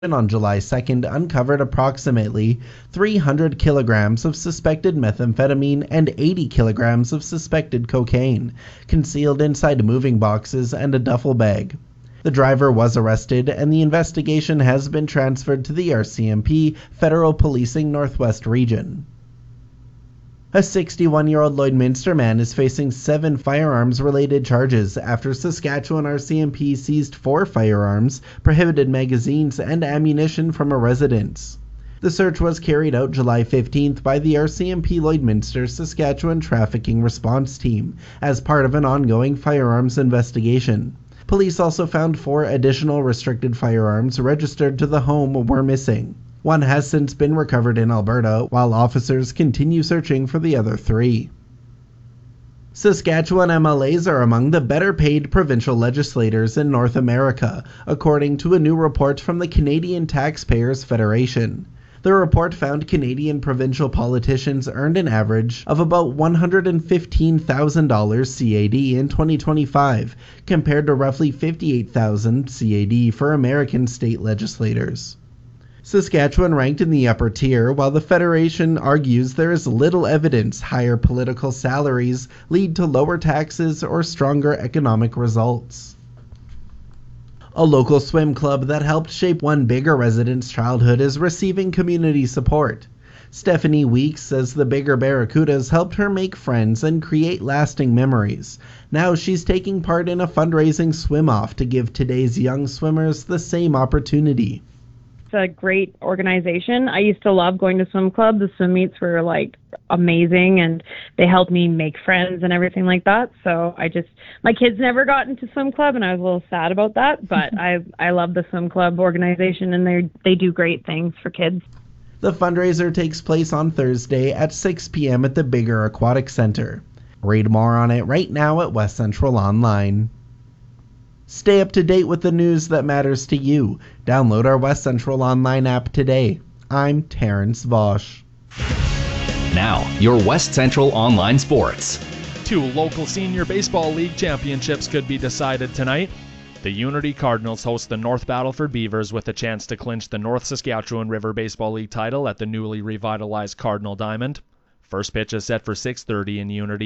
on July 2nd uncovered approximately 300 kilograms of suspected methamphetamine and 80 kilograms of suspected cocaine, concealed inside moving boxes and a duffel bag. The driver was arrested, and the investigation has been transferred to the RCMP Federal Policing Northwest Region. A 61-year-old Lloydminster man is facing 7 firearms-related charges after Saskatchewan RCMP seized 4 firearms, prohibited magazines, and ammunition from a residence. The search was carried out July 15th by the RCMP Lloydminster Saskatchewan Trafficking Response Team as part of an ongoing firearms investigation. Police also found 4 additional restricted firearms registered to the home were missing. One has since been recovered in Alberta, while officers continue searching for the other 3. Saskatchewan MLAs are among the better paid provincial legislators in North America, according to a new report from the Canadian Taxpayers Federation. The report found Canadian provincial politicians earned an average of about $115,000 CAD in 2025, compared to roughly $58,000 CAD for American state legislators. Saskatchewan ranked in the upper tier, while the Federation argues there is little evidence higher political salaries lead to lower taxes or stronger economic results. A local swim club that helped shape one Biggar resident's childhood is receiving community support. Stephanie Weeks says the Biggar Barracudas helped her make friends and create lasting memories. Now she's taking part in a fundraising swim-off to give today's young swimmers the same opportunity. It's a great organization. I used to love going to swim club. The swim meets were amazing, and they helped me make friends and everything like that. So my kids never got into swim club, and I was a little sad about that, but I love the swim club organization, and they do great things for kids. The fundraiser takes place on Thursday at 6 p.m. at the Biggar Aquatic Center. Read more on it right now at West Central Online. Stay up to date with the news that matters to you. Download our West Central Online app today. I'm Terrence Vosch. Now, your West Central Online Sports. 2 local senior baseball league championships could be decided tonight. The Unity Cardinals host the North Battleford Beavers with a chance to clinch the North Saskatchewan River Baseball League title at the newly revitalized Cardinal Diamond. First pitch is set for 6:30 in Unity.